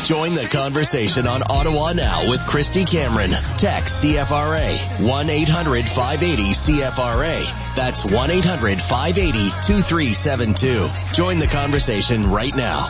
Join the conversation on Ottawa Now with Christy Cameron. Text CFRA 1-800-580-CFRA. That's 1-800-580-2372. Join the conversation right now.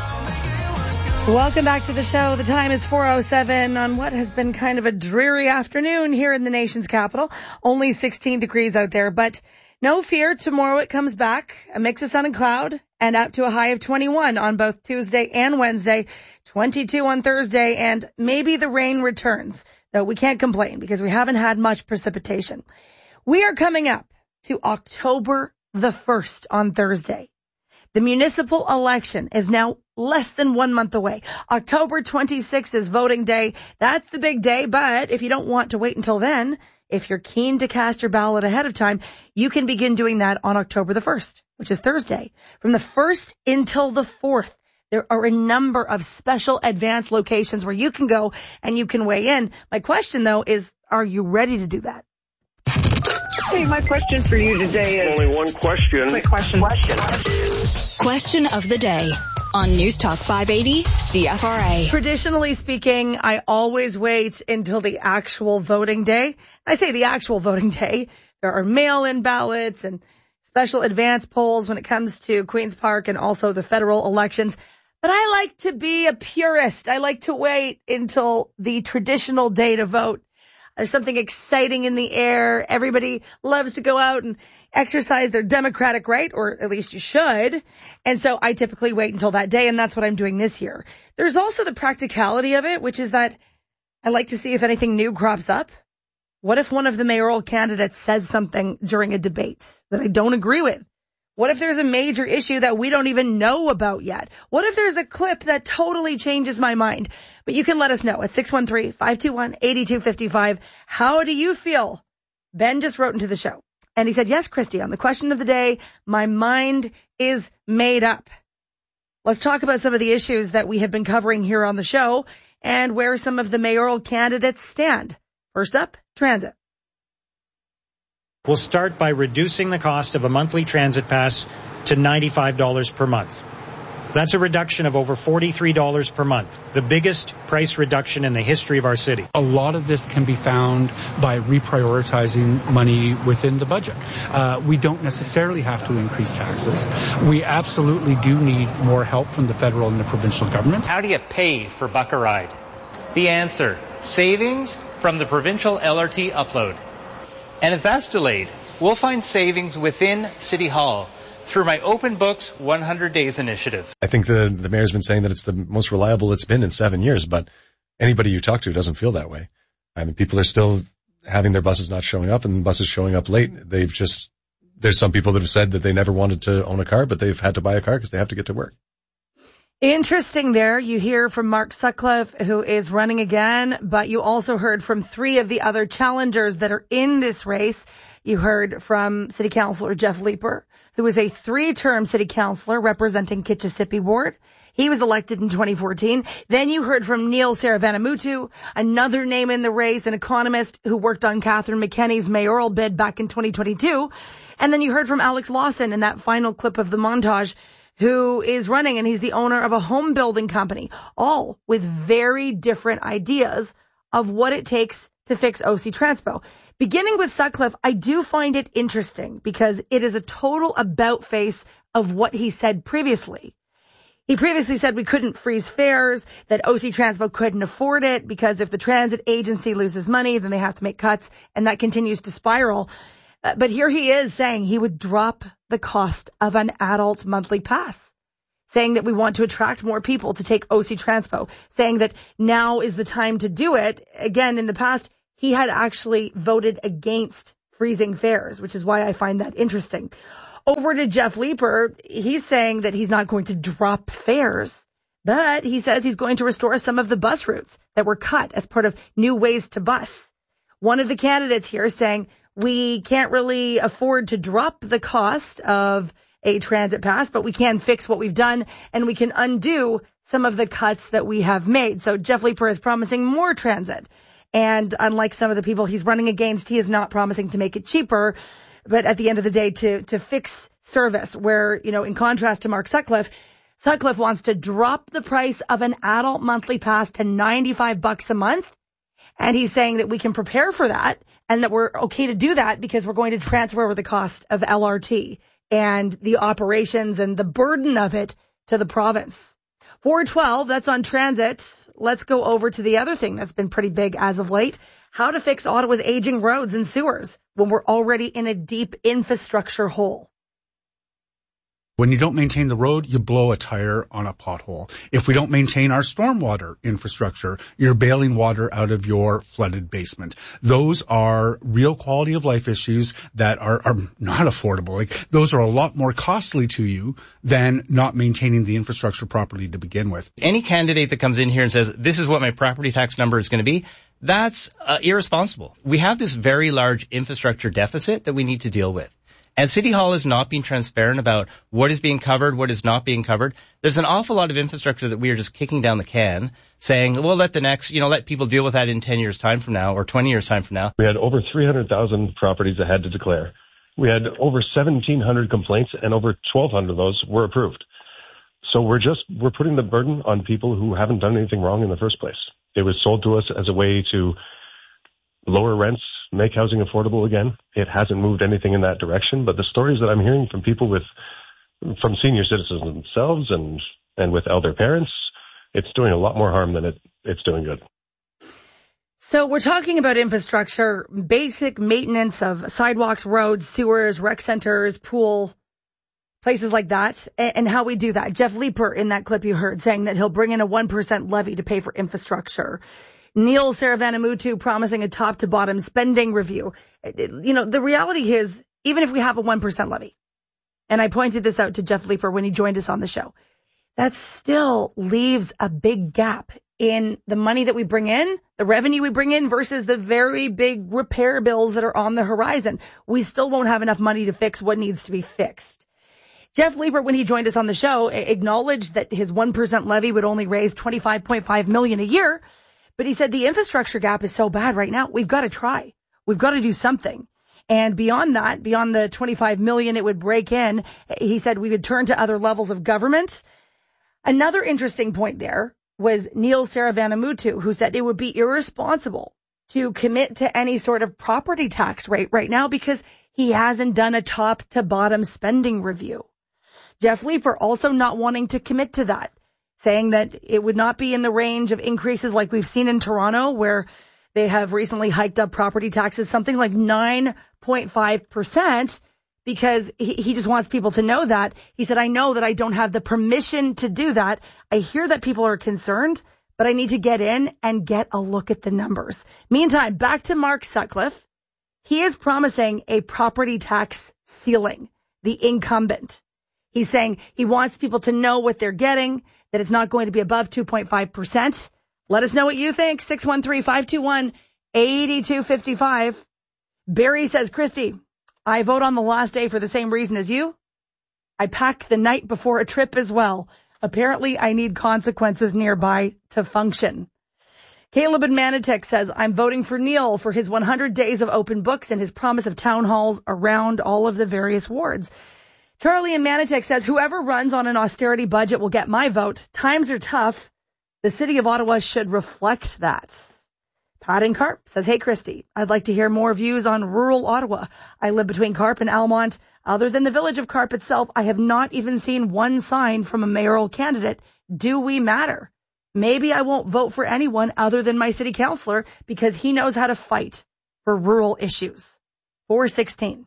Welcome back to the show. The time is 4:07 on what has been kind of a dreary afternoon here in the nation's capital. Only 16 degrees out there, but no fear. Tomorrow it comes back. A mix of sun and cloud and up to a high of 21 on both Tuesday and Wednesday, 22 on Thursday, and maybe the rain returns, though we can't complain because we haven't had much precipitation. We are coming up to October the 1st on Thursday. The municipal election is now less than 1 month away. October 26th is voting day. That's the big day, but if you don't want to wait until then, if you're keen to cast your ballot ahead of time, you can begin doing that on October the 1st, which is Thursday. From the 1st until the 4th, there are a number of special advanced locations where you can go and you can weigh in. My question, though, is, are you ready to do that? Hey, my question for you today is... Only one question. Quick question. Question of the day on News Talk 580 CFRA. Traditionally speaking, I always wait until the actual voting day. I say the actual voting day. There are mail-in ballots and special advance polls when it comes to Queen's Park and also the federal elections. But I like to be a purist. I like to wait until the traditional day to vote. There's something exciting in the air. Everybody loves to go out and exercise their democratic right, or at least you should. And so I typically wait until that day, and that's what I'm doing this year. There's also the practicality of it, which is that I like to see if anything new crops up. What if one of the mayoral candidates says something during a debate that I don't agree with? What if there's a major issue that we don't even know about yet? What if there's a clip that totally changes my mind? But you can let us know at 613-521-8255. How do you feel? Ben just wrote into the show. And he said, yes, Christy, on the question of the day, my mind is made up. Let's talk about some of the issues that we have been covering here on the show and where some of the mayoral candidates stand. First up, transit. We'll start by reducing the cost of a monthly transit pass to $95 per month. That's a reduction of over $43 per month, the biggest price reduction in the history of our city. A lot of this can be found by reprioritizing money within the budget. We don't necessarily have to increase taxes. We absolutely do need more help from the federal and the provincial governments. How do you pay for Buck a Ride? The answer, savings from the provincial LRT upload. And if that's delayed, we'll find savings within City Hall through my Open Books 100 Days initiative. I think the mayor's been saying that it's the most reliable it's been in 7 years, but anybody you talk to doesn't feel that way. I mean, people are still having their buses not showing up and buses showing up late. There's some people that have said that they never wanted to own a car, but they've had to buy a car because they have to get to work. Interesting there. You hear from Mark Sutcliffe, who is running again, but you also heard from three of the other challengers that are in this race. You heard from City Councillor Jeff Leeper, who is a 3-term city councillor representing Kitchissippi Ward. He was elected in 2014. Then you heard from Neil Saravanamuttu, another name in the race, an economist who worked on Catherine McKenney's mayoral bid back in 2022. And then you heard from Alex Lawson in that final clip of the montage, who is running, and he's the owner of a home building company, all with very different ideas of what it takes to fix OC Transpo. Beginning with Sutcliffe, I do find it interesting because it is a total about-face of what he said previously. He previously said we couldn't freeze fares, that OC Transpo couldn't afford it because if the transit agency loses money, then they have to make cuts, and that continues to spiral. But here he is saying he would drop the cost of an adult monthly pass, saying that we want to attract more people to take OC Transpo, saying that now is the time to do it. Again, in the past, he had actually voted against freezing fares, which is why I find that interesting. Over to Jeff Leeper, he's saying that he's not going to drop fares, but he says he's going to restore some of the bus routes that were cut as part of new ways to bus. One of the candidates here is saying we can't really afford to drop the cost of a transit pass, but we can fix what we've done and we can undo some of the cuts that we have made. So Jeff Leeper is promising more transit. And unlike some of the people he's running against, he is not promising to make it cheaper, but at the end of the day to fix service where, you know, in contrast to Mark Sutcliffe Sutcliffe wants to drop the price of an adult monthly pass to $95 a month. And he's saying that we can prepare for that and that we're okay to do that because we're going to transfer over the cost of LRT and the operations and the burden of it to the province. 412, that's on transit. Let's go over to the other thing that's been pretty big as of late. How to fix Ottawa's aging roads and sewers when we're already in a deep infrastructure hole. When you don't maintain the road, you blow a tire on a pothole. If we don't maintain our stormwater infrastructure, you're bailing water out of your flooded basement. Those are real quality of life issues that are not affordable. Like, those are a lot more costly to you than not maintaining the infrastructure properly to begin with. Any candidate that comes in here and says, this is what my property tax number is going to be, that's irresponsible. We have this very large infrastructure deficit that we need to deal with. And City Hall is not being transparent about what is being covered, what is not being covered. There's an awful lot of infrastructure that we are just kicking down the can, saying, well, let people deal with that in 10 years' time from now or 20 years' time from now. We had over 300,000 properties that had to declare. We had over 1,700 complaints, and over 1,200 of those were approved. So we're putting the burden on people who haven't done anything wrong in the first place. It was sold to us as a way to lower rents, make housing affordable again. It hasn't moved anything in that direction, but the stories that I'm hearing from people from senior citizens themselves and with elder parents, it's doing a lot more harm than it's doing good. So we're talking about infrastructure, basic maintenance of sidewalks, roads, sewers, rec centers, pool, places like that, and how we do that. Jeff Leeper in that clip you heard saying that he'll bring in a 1% levy to pay for infrastructure. Neil Saravanamuttu promising a top-to-bottom spending review. You know, the reality is, even if we have a 1% levy, and I pointed this out to Jeff Leeper when he joined us on the show, that still leaves a big gap in the money that we bring in, the revenue we bring in versus the very big repair bills that are on the horizon. We still won't have enough money to fix what needs to be fixed. Jeff Leeper, when he joined us on the show, acknowledged that his 1% levy would only raise $25.5 million a year. But he said the infrastructure gap is so bad right now, we've got to try. We've got to do something. And beyond that, beyond the $25 million it would break in, he said we would turn to other levels of government. Another interesting point there was Neil Saravanamuttu, who said it would be irresponsible to commit to any sort of property tax rate right now because he hasn't done a top-to-bottom spending review. Jeff Leeper also not wanting to commit to that, saying that it would not be in the range of increases like we've seen in Toronto, where they have recently hiked up property taxes something like 9.5%, because he just wants people to know that. He said, I know that I don't have the permission to do that. I hear that people are concerned, but I need to get in and get a look at the numbers. Meantime, back to Mark Sutcliffe. He is promising a property tax ceiling, the incumbent. He's saying he wants people to know what they're getting, that it's not going to be above 2.5%. Let us know what you think. 613-521-8255. Barry says, Christy, I vote on the last day for the same reason as you. I pack the night before a trip as well. Apparently, I need consequences nearby to function. Caleb in Manotick says, I'm voting for Neil for his 100 days of open books and his promise of town halls around all of the various wards. Charlie in Manotick says, whoever runs on an austerity budget will get my vote. Times are tough. The city of Ottawa should reflect that. Pat in Carp says, hey, Christy, I'd like to hear more views on rural Ottawa. I live between Carp and Almont. Other than the village of Carp itself, I have not even seen one sign from a mayoral candidate. Do we matter? Maybe I won't vote for anyone other than my city councillor because he knows how to fight for rural issues. 416.